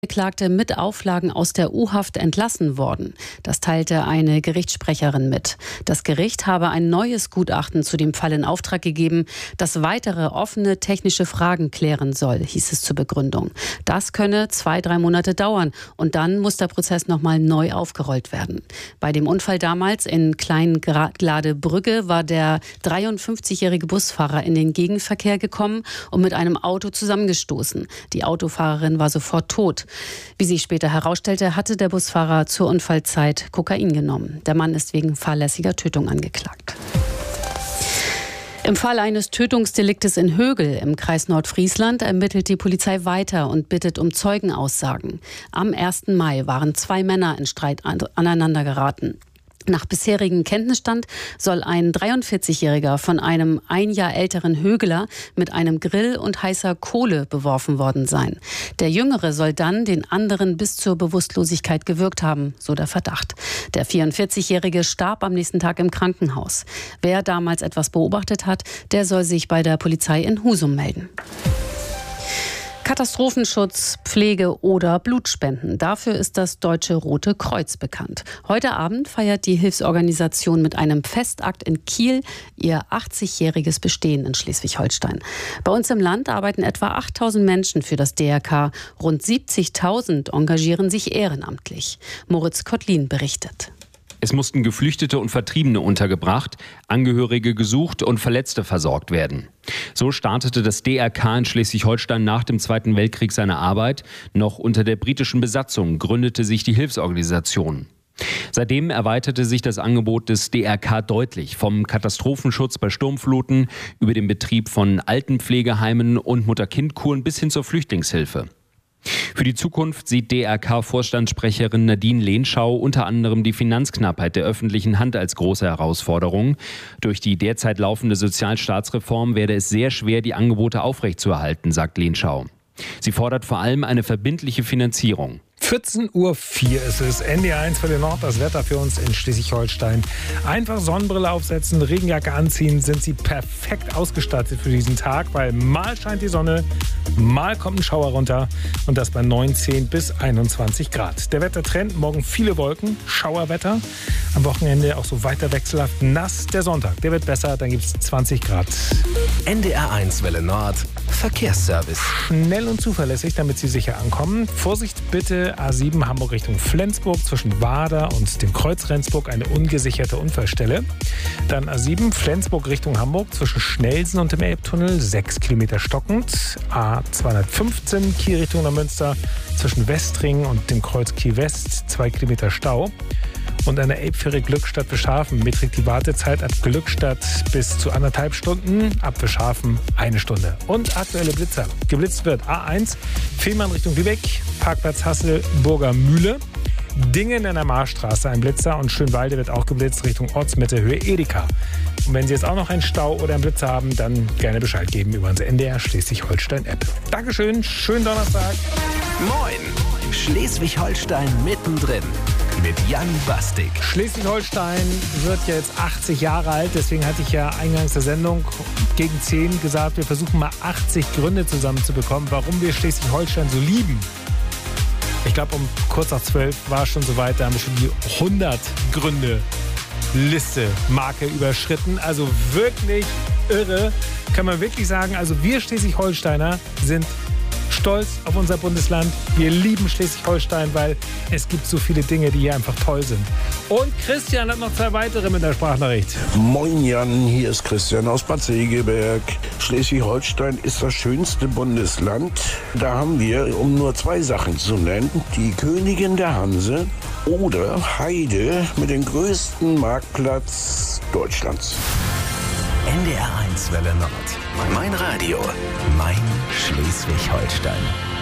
Angeklagte mit Auflagen aus der U-Haft entlassen worden. Das teilte eine Gerichtssprecherin mit. Das Gericht habe ein neues Gutachten zu dem Fall in Auftrag gegeben, das weitere offene technische Fragen klären soll, hieß es zur Begründung. Das könne 2-3 Monate dauern und dann muss der Prozess nochmal neu aufgerollt werden. Bei dem Unfall damals in Kleingladebrügge war der 53-jährige Busfahrer in den Gegenverkehr gekommen und mit einem Auto zusammengestoßen. Die Autofahrerin war sofort tot. Wie sich später herausstellte, hatte der Busfahrer zur Unfallzeit Kokain genommen. Der Mann ist wegen fahrlässiger Tötung angeklagt. Im Fall eines Tötungsdeliktes in Högel im Kreis Nordfriesland ermittelt die Polizei weiter und bittet um Zeugenaussagen. Am 1. Mai waren 2 Männer in Streit aneinander geraten. Nach bisherigem Kenntnisstand soll ein 43-Jähriger von einem 1 Jahr älteren Högeler mit einem Grill und heißer Kohle beworfen worden sein. Der Jüngere soll dann den anderen bis zur Bewusstlosigkeit gewürgt haben, so der Verdacht. Der 44-Jährige starb am nächsten Tag im Krankenhaus. Wer damals etwas beobachtet hat, der soll sich bei der Polizei in Husum melden. Katastrophenschutz, Pflege oder Blutspenden. Dafür ist das Deutsche Rote Kreuz bekannt. Heute Abend feiert die Hilfsorganisation mit einem Festakt in Kiel ihr 80-jähriges Bestehen in Schleswig-Holstein. Bei uns im Land arbeiten etwa 8.000 Menschen für das DRK. Rund 70.000 engagieren sich ehrenamtlich. Moritz Kottlin berichtet. Es mussten Geflüchtete und Vertriebene untergebracht, Angehörige gesucht und Verletzte versorgt werden. So startete das DRK in Schleswig-Holstein nach dem Zweiten Weltkrieg seine Arbeit. Noch unter der britischen Besatzung gründete sich die Hilfsorganisation. Seitdem erweiterte sich das Angebot des DRK deutlich, vom Katastrophenschutz bei Sturmfluten über den Betrieb von Altenpflegeheimen und Mutter-Kind-Kuren bis hin zur Flüchtlingshilfe. Für die Zukunft sieht DRK-Vorstandssprecherin Nadine Lehnschau unter anderem die Finanzknappheit der öffentlichen Hand als große Herausforderung. Durch die derzeit laufende Sozialstaatsreform werde es sehr schwer, die Angebote aufrechtzuerhalten, sagt Lehnschau. Sie fordert vor allem eine verbindliche Finanzierung. 14:04 Uhr ist es. NDR1 für den Nord, das Wetter für uns in Schleswig-Holstein. Einfach Sonnenbrille aufsetzen, Regenjacke anziehen, sind Sie perfekt ausgestattet für diesen Tag, weil mal scheint die Sonne, mal kommt ein Schauer runter und das bei 19 bis 21 Grad. Der Wettertrend, morgen viele Wolken, Schauerwetter. Am Wochenende auch so weiter wechselhaft nass. Der Sonntag, der wird besser, dann gibt es 20 Grad. NDR1 Welle Nord, Verkehrsservice. Schnell und zuverlässig, damit Sie sicher ankommen. Vorsicht bitte, A7 Hamburg Richtung Flensburg zwischen Wader und dem Kreuz Rendsburg eine ungesicherte Unfallstelle. Dann A7 Flensburg Richtung Hamburg zwischen Schnelsen und dem Elbtunnel 6 Kilometer stockend. A215 Kiel Richtung Neumünster zwischen Westring und dem Kreuz Kiel West 2 Kilometer Stau. Und an der Elbfähre Glückstadt Bischhafen beträgt die Wartezeit ab Glückstadt bis zu 1,5 Stunden, ab Bischhafen 1 Stunde. Und aktuelle Blitzer. Geblitzt wird A1 Fehmarn Richtung Lübeck, Parkplatz Hasselburger Mühle. Dingen in der Marstraße ein Blitzer und Schönwalde wird auch geblitzt Richtung Ortsmitte Höhe Edeka. Und wenn Sie jetzt auch noch einen Stau oder einen Blitzer haben, dann gerne Bescheid geben über unsere NDR Schleswig-Holstein-App. Dankeschön, schönen Donnerstag. Moin, Schleswig-Holstein mittendrin mit Jan Bastik. Schleswig-Holstein wird ja jetzt 80 Jahre alt, deswegen hatte ich ja eingangs der Sendung gegen 10 gesagt, wir versuchen mal 80 Gründe zusammenzubekommen, warum wir Schleswig-Holstein so lieben. Ich glaube, um kurz nach 12 war es schon soweit, da haben wir schon die 100 Gründe Liste, Marke überschritten. Also wirklich irre, kann man wirklich sagen. Also wir Schleswig-Holsteiner sind stolz auf unser Bundesland. Wir lieben Schleswig-Holstein, weil es gibt so viele Dinge, die hier einfach toll sind. Und Christian hat noch 2 weitere mit der Sprachnachricht. Moin Jan, hier ist Christian aus Bad Segeberg. Schleswig-Holstein ist das schönste Bundesland. Da haben wir, um nur 2 Sachen zu nennen, die Königin der Hanse oder Heide mit dem größten Marktplatz Deutschlands. NDR1 Welle Nord. Mein Radio, mein Schleswig-Holstein.